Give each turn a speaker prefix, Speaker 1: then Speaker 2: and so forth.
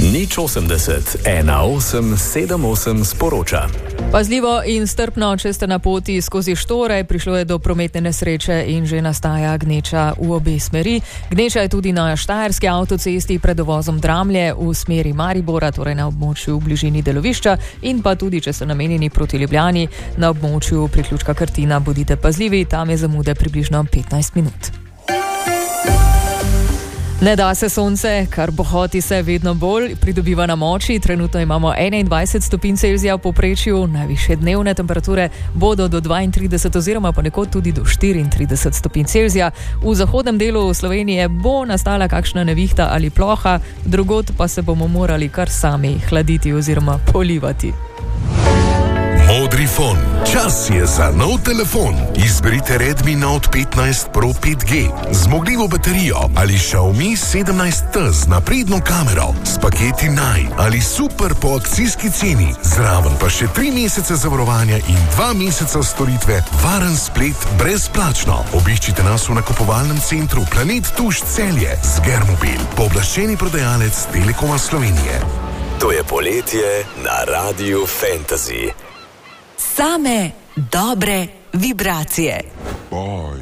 Speaker 1: 080 1878 sporoča.
Speaker 2: Pazljivo in strpno, če ste na poti skozi Štore, prišlo je do prometne nesreče in že nastaja gneča v obe smeri. Gneča je tudi na štajerski avtocesti pred dovozom Dramlje v smeri Maribora, torej na območju v bližini delovišča, in pa tudi, če ste namenjeni proti Ljubljani, na območju priključka Krtina. Bodite pazljivi, tam je zamude približno 15 minut. Ne da se sonce, kar bohoti se vedno bolj, pridobiva na moči. Trenutno imamo 21 stopinj Celzija v povprečju, najvišje dnevne temperature bodo do 32 oziroma ponekod tudi do 34 stopinj Celzija. V zahodnem delu Slovenije bo nastala kakšna nevihta ali ploha, drugod pa se bomo morali kar sami hladiti oziroma polivati.
Speaker 3: Modrifon. Čas je za nov telefon. Izberite Redmi Note 15 Pro 5G, zmogljivo baterijo ali Xiaomi 17T z napredno kamero, s paketi Naj ali super po akcijski ceni, zraven pa še 3 mesece zavarovanja in 2 meseca storitve, varen splet brezplačno. Obiščite nas v nakupovalnem centru Planet Tuš Celje z Germobil, pooblaščeni prodajalec Telekoma Slovenije.
Speaker 1: To je poletje na Radiu Fantasy.
Speaker 4: Same dobre vibracije.